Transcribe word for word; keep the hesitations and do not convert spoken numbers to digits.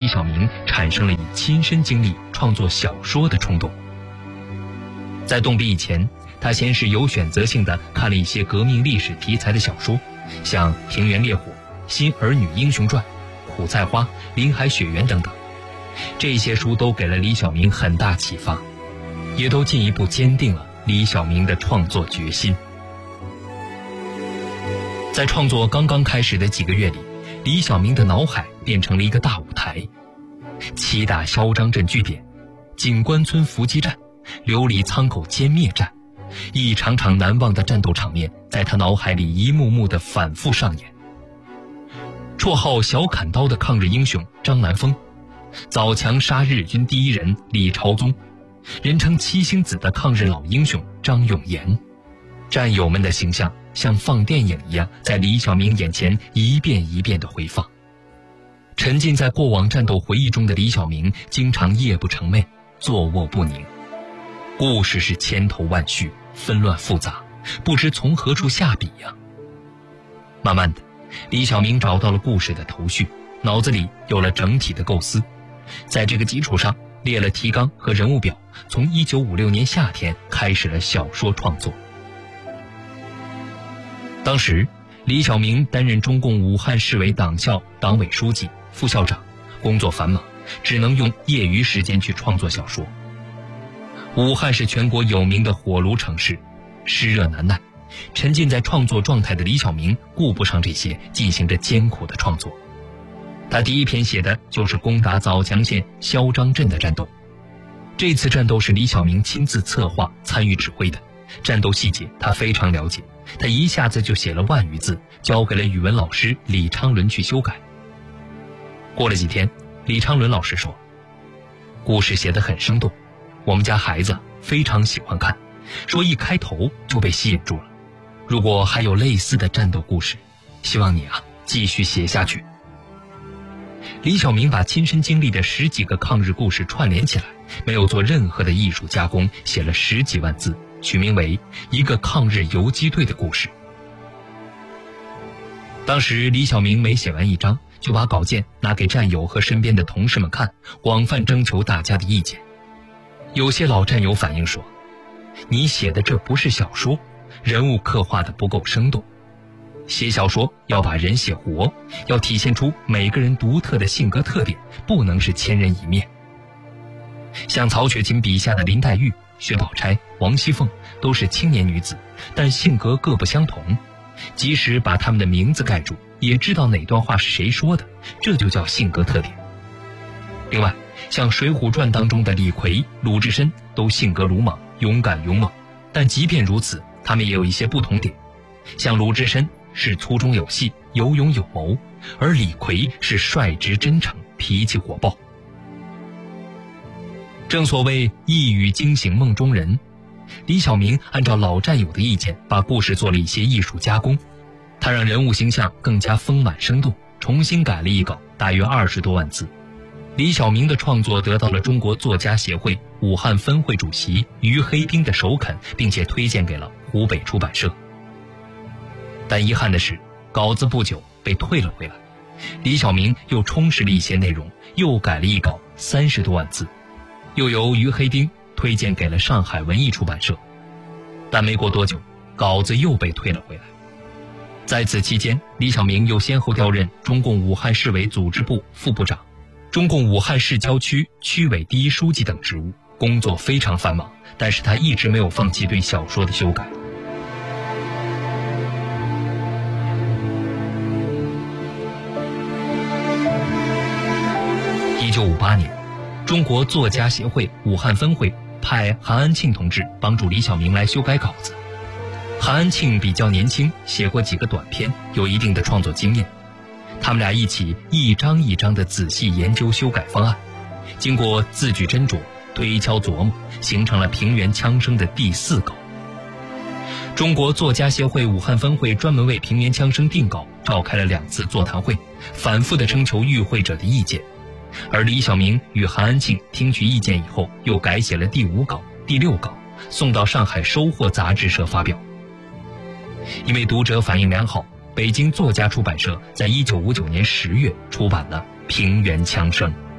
小明产生了以亲身经历创作小说的冲动。在动笔以前，他先是有选择性地看了一些革命历史题材的小说，像《平原烈火》《新儿女英雄传》《苦菜花》《林海雪原》等等。这些书都给了李小明很大启发，也都进一步坚定了李小明的创作决心。在创作刚刚开始的几个月里，李小明的脑海变成了一个大舞台，七大萧张镇据点、锦官村伏击战、琉璃仓口歼灭战，一场场难忘的战斗场面在他脑海里一幕幕的反复上演。绰号小砍刀的抗日英雄张南风，早强杀日军第一人李朝宗，人称七星子的抗日老英雄张永炎，战友们的形象像放电影一样在李小明眼前一遍一遍地回放。沉浸在过往战斗回忆中的李小明经常夜不成寐，坐卧不宁。故事是千头万绪，纷乱复杂，不知从何处下笔呀、啊。慢慢的，李小明找到了故事的头绪，脑子里有了整体的构思，在这个基础上列了提纲和人物表，从一九五六年夏天开始了小说创作。当时李小明担任中共武汉市委党校党委书记、副校长，工作繁忙，只能用业余时间去创作小说。武汉是全国有名的火炉城市，湿热难耐，沉浸在创作状态的李小明顾不上这些，进行着艰苦的创作。他第一篇写的就是攻打枣强县萧张镇的战斗。这次战斗是李小明亲自策划、参与指挥的，战斗细节他非常了解，他一下子就写了万余字，交给了语文老师李昌伦去修改。过了几天，李昌伦老师说，故事写得很生动，我们家孩子非常喜欢看，说一开头就被吸引住了。如果还有类似的战斗故事，希望你啊继续写下去。李小明把亲身经历的十几个抗日故事串联起来，没有做任何的艺术加工，写了十几万字，取名为《一个抗日游击队的故事》。当时李小明每写完一章，就把稿件拿给战友和身边的同事们看，广泛征求大家的意见。有些老战友反映说，你写的这不是小说，人物刻画的不够生动。写小说要把人写活，要体现出每个人独特的性格特点，不能是千人一面。像曹雪芹笔下的林黛玉、薛宝钗、王熙凤都是青年女子，但性格各不相同，即使把她们的名字盖住，也知道哪段话是谁说的，这就叫性格特点。另外，像《水浒传》当中的李逵、鲁智深都性格鲁莽、勇敢勇猛，但即便如此，他们也有一些不同点。像鲁智深是粗中有细、有勇有谋，而李逵是率直真诚、脾气火爆。正所谓一语惊醒梦中人，李小明按照老战友的意见，把故事做了一些艺术加工。他让人物形象更加丰满生动，重新改了一稿，大约二十多万字。李小明的创作得到了中国作家协会武汉分会主席于黑冰的首肯，并且推荐给了湖北出版社。但遗憾的是，稿子不久被退了回来。李小明又充实了一些内容，又改了一稿，三十多万字，又由于黑冰推荐给了上海文艺出版社。但没过多久，稿子又被退了回来。在此期间，李小明又先后调任中共武汉市委组织部副部长、中共武汉市郊区区委第一书记等职务，工作非常繁忙，但是他一直没有放弃对小说的修改。一九五八年，中国作家协会武汉分会派韩安庆同志帮助李小明来修改稿子。韩安庆比较年轻，写过几个短篇，有一定的创作经验。他们俩一起一章一章地仔细研究修改方案，经过字句斟酌、推敲琢磨，形成了《平原枪声》的第四稿。中国作家协会武汉分会专门为《平原枪声》定稿召开了两次座谈会，反复地征求与会者的意见。而李小明与韩安庆听取意见以后，又改写了第五稿、第六稿，送到上海收获杂志社发表。因为读者反应良好，北京作家出版社在一九五九年十月出版了《平原枪声》。